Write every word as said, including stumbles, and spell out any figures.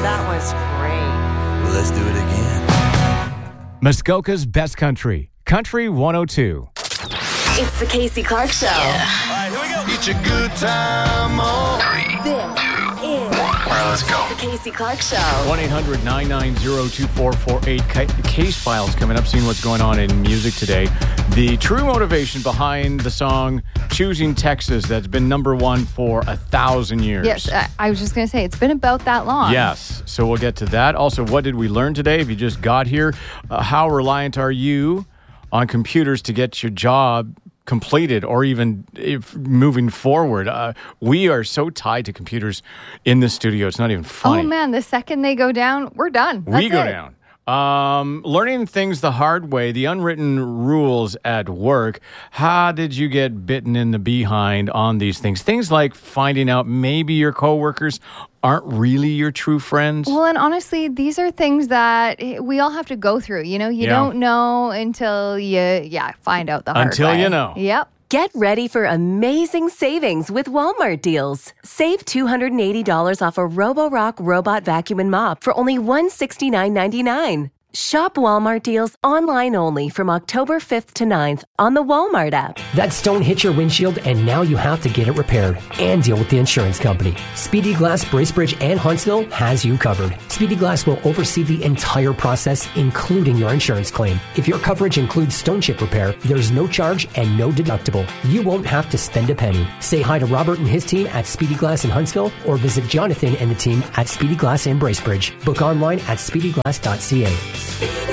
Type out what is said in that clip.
That was great. Well, let's do it again. Muskoka's Best Country, Country one oh two. It's the Casey Clark Show. Yeah. All right, here we go. Get your good time on. This is All right, let's go. the Casey Clark Show. one eight hundred nine nine zero two four four eight. Case Files coming up, seeing what's going on in music today. The true motivation behind the song Choosing Texas that's been number one for a thousand years. Yes, I, I was just going to say, it's been about that long. Yes, so we'll get to that. Also, what did we learn today? If you just got here, uh, how reliant are you on computers to get your job completed or even if moving forward? Uh, we are so tied to computers in the studio. It's not even funny. Oh, man, the second they go down, we're done. That's we go it. down. Um, learning things the hard way, the unwritten rules at work. How did you get bitten in the behind on these things? Things like finding out maybe your coworkers aren't really your true friends. Well, and honestly, these are things that we all have to go through. You know, you Yeah. don't know until you, yeah, find out the hard Until way. you know. Yep. Get ready for amazing savings with Walmart deals. Save two hundred eighty dollars off a Roborock robot vacuum and mop for only one hundred sixty-nine ninety-nine. Shop Walmart deals online only from October fifth to ninth on the Walmart app. That stone hit your windshield and now you have to get it repaired and deal with the insurance company. Speedy Glass Bracebridge and Huntsville has you covered. Speedy Glass will oversee the entire process, including your insurance claim. If your coverage includes stone chip repair, there's no charge and no deductible. You won't have to spend a penny. Say hi to Robert and his team at Speedy Glass in Huntsville or visit Jonathan and the team at Speedy Glass in Bracebridge. Book online at speedy glass dot c a.